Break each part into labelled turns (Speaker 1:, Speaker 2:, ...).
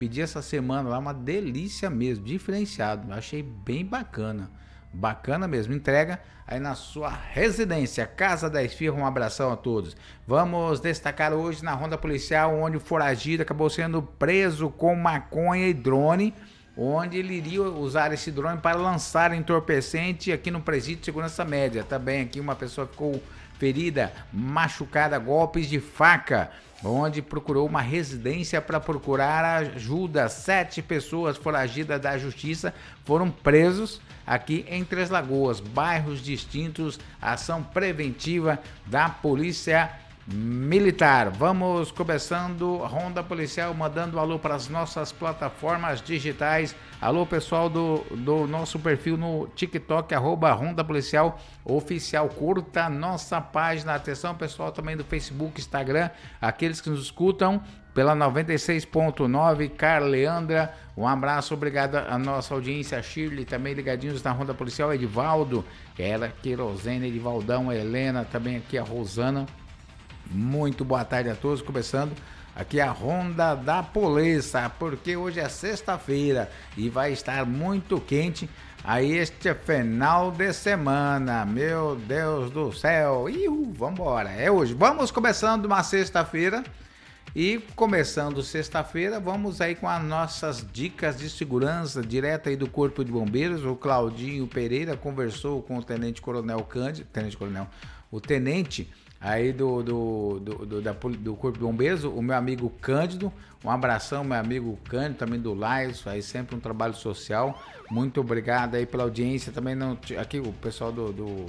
Speaker 1: Pedi essa semana lá, uma delícia mesmo, diferenciado. Achei bem bacana. Bacana mesmo. Entrega aí na sua residência. Casa da Esfirra, um abração a todos. Vamos destacar hoje na ronda policial, onde o foragido acabou sendo preso com maconha e drone, onde ele iria usar esse drone para lançar entorpecente aqui no presídio de segurança média. Também aqui uma pessoa ficou ferida, machucada, golpes de faca, onde procurou uma residência para procurar ajuda. 7 pessoas foragidas da justiça foram presos aqui em Três Lagoas, bairros distintos, ação preventiva da Polícia Militar. Vamos começando a ronda policial, mandando alô para as nossas plataformas digitais. Alô pessoal do nosso perfil no TikTok, @Ronda Policial Oficial. Curta nossa página. Atenção pessoal também do Facebook, Instagram, aqueles que nos escutam pela 96.9, Carleandra, um abraço, obrigado à nossa audiência, a Shirley também ligadinhos na Ronda Policial, Edivaldo, ela, Querosene, Edivaldão, a Helena, também aqui a Rosana. Muito boa tarde a todos, começando aqui a Ronda da Polícia, porque hoje é sexta-feira e vai estar muito quente aí este final de semana, meu Deus do céu, vambora, é hoje, vamos começando uma sexta-feira e começando sexta-feira, vamos aí com as nossas dicas de segurança direto aí do Corpo de Bombeiros. O Claudinho Pereira conversou com o Tenente aí do Corpo de Bombeiros, o meu amigo Cândido, um abração, meu amigo Cândido, também do Lais, aí sempre um trabalho social, muito obrigado aí pela audiência, também aqui o pessoal do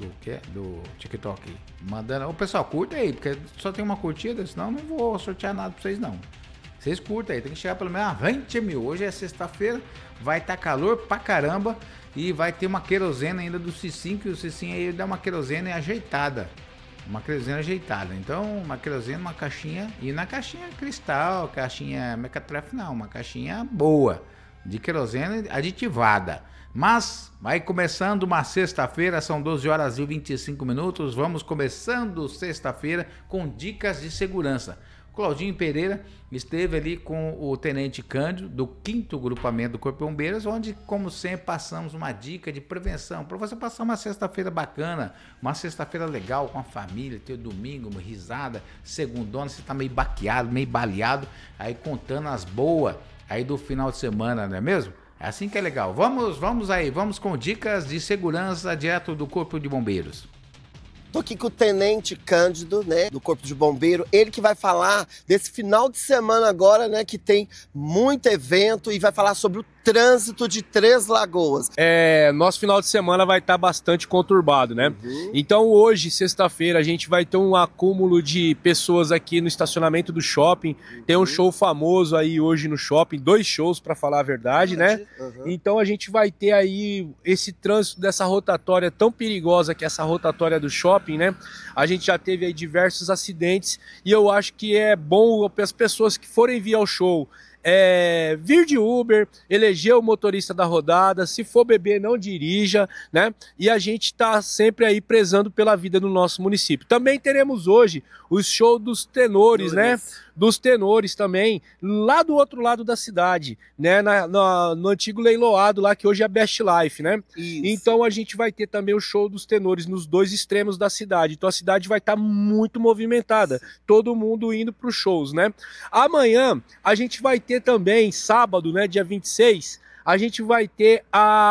Speaker 1: TikTok, mandando, o pessoal curta aí, porque só tem uma curtida, senão não vou sortear nada pra vocês não, vocês curtem aí, tem que chegar pelo menos a 20 mil, hoje é sexta-feira, vai estar calor pra caramba, e vai ter uma querosene ainda do Cicinho, que o Cicinho aí dá uma querosene ajeitada. Uma querosene ajeitada, então uma querosene, uma caixinha, e na caixinha cristal, caixinha mequetrefe não, uma caixinha boa, de querosene aditivada. Mas vai começando uma sexta-feira, são 12 horas e 25 minutos, vamos começando sexta-feira com dicas de segurança. Claudinho Pereira esteve ali com o Tenente Cândido, do 5º Grupamento do Corpo de Bombeiros, onde, como sempre, passamos uma dica de prevenção, para você passar uma sexta-feira bacana, uma sexta-feira legal com a família, ter domingo, uma risada, segundona, você tá meio baqueado, meio baleado, aí contando as boas aí do final de semana, não é mesmo? É assim que é legal. Vamos aí, vamos com dicas de segurança direto do Corpo de Bombeiros.
Speaker 2: Tô aqui com o Tenente Cândido, né, do Corpo de Bombeiro, ele que vai falar desse final de semana agora, né, que tem muito evento e vai falar sobre o trânsito de Três Lagoas.
Speaker 3: Nosso final de semana vai estar bastante conturbado, né? Então hoje, sexta-feira, a gente vai ter um acúmulo de pessoas aqui no estacionamento do shopping. Tem um show famoso aí hoje no shopping, 2 shows para falar a verdade, né? Então a gente vai ter aí esse trânsito dessa rotatória tão perigosa que é essa rotatória do shopping, né? A gente já teve aí diversos acidentes e eu acho que é bom para as pessoas que forem vir ao show vir de Uber, eleger o motorista da rodada, se for beber não dirija, né? E a gente está sempre aí prezando pela vida no nosso município. Também teremos hoje o show dos tenores, né? Dos tenores também, lá do outro lado da cidade, né? No antigo leiloado lá, que hoje é Best Life, né? Isso. Então a gente vai ter também o show dos tenores nos 2 extremos da cidade. Então a cidade vai estar muito movimentada, todo mundo indo para os shows, né? Amanhã a gente vai ter também, sábado, né, dia 26, a gente vai ter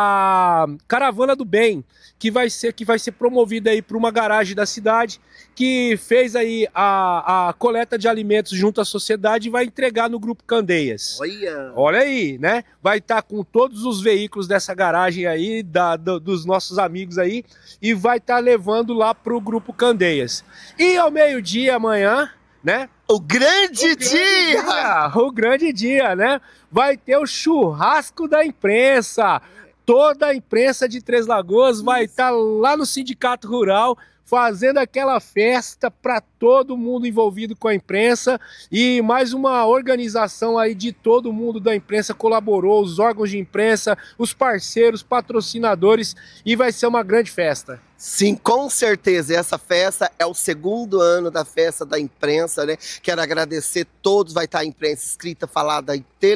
Speaker 3: a Caravana do Bem, que vai ser promovida aí por uma garagem da cidade, que fez aí a coleta de alimentos junto à sociedade e vai entregar no Grupo Candeias. Olha aí, né? Vai estar com todos os veículos dessa garagem aí, dos nossos amigos aí, e vai estar levando lá pro Grupo Candeias. E ao meio-dia amanhã, né?
Speaker 2: O grande dia!
Speaker 3: O grande dia, né? Vai ter o churrasco da imprensa. Toda a imprensa de Três Lagoas vai estar lá no Sindicato Rural fazendo aquela festa para todo mundo envolvido com a imprensa, e mais uma organização aí de todo mundo da imprensa colaborou, os órgãos de imprensa, os parceiros, patrocinadores, e vai ser uma grande festa.
Speaker 2: Sim, com certeza. E essa festa é o 2º ano da festa da imprensa, né? Quero agradecer todos, vai estar a imprensa escrita, falada e